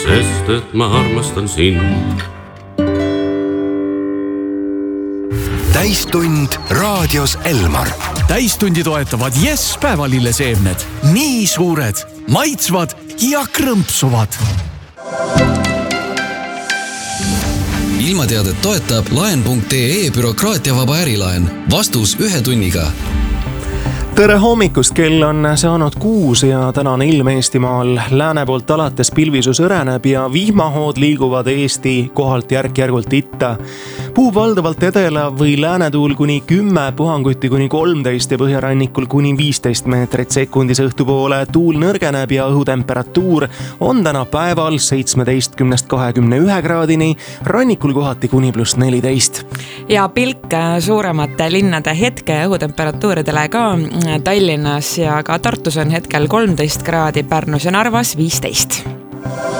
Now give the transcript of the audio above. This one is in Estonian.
sest et ma armastan sind. Täistund raadios Elmar. Täistundi toetavad Yes päevalilleseemned. Nii suured, maitsvad ja krõmpsuvad. Ilmateadet toetab laen.ee bürokraatiavaba ärilaen. Vastus 1 tunniga. Tere hommikust, kell on saanud 6 ja tänane ilm Eestimaal lääne poolt alates pilvisus õreneb ja vihmahood liiguvad Eesti kohalt järk-järgult itta. Puhub valdavalt edela või läänetuul kuni 10, puhanguti kuni 13 ja põhjarannikul kuni 15 meetrit sekundis õhtupoole. Tuul nõrgeneb ja õhutemperatuur on täna päeval 17-21 kraadini, rannikul kohati kuni +14. Ja pilk suuremate linnade hetke õhutemperatuuridele ka. Tallinnas ja ka Tartus on hetkel 13 kraadi, Pärnus ja Narvas 15.